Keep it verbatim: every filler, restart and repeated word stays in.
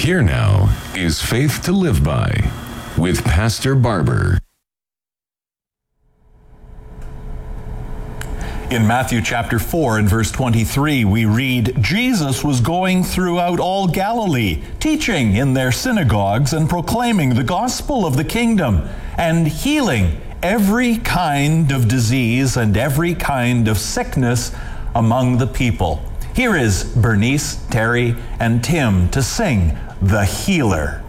Here now is Faith to Live By with Pastor Barber. In Matthew chapter four and verse twenty-three, we read, Jesus was going throughout all Galilee, teaching in their synagogues and proclaiming the gospel of the kingdom and healing every kind of disease and every kind of sickness among the people. Here is Bernice, Terry, and Tim to sing The Healer.